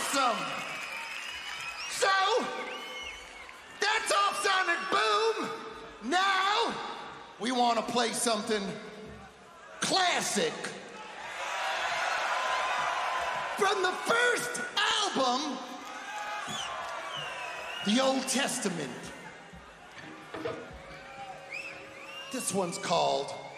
awesome. So, that's off Sonic Boom. Now, we want to play something classic. From the first album, the Old Testament. This one's called